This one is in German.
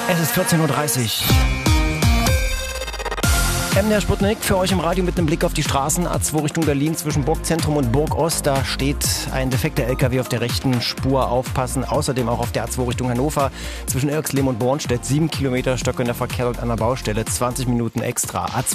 Es ist 14:30 Uhr. Der Sputnik für euch im Radio mit einem Blick auf die Straßen. A2 Richtung Berlin zwischen Burgzentrum und Burgost. Da steht ein defekter LKW auf der rechten Spur. Aufpassen. Außerdem auch auf der A2 Richtung Hannover zwischen Irxleben und Bornstedt. 7 Kilometer stockender Verkehr und an der Baustelle. 20 Minuten extra. A2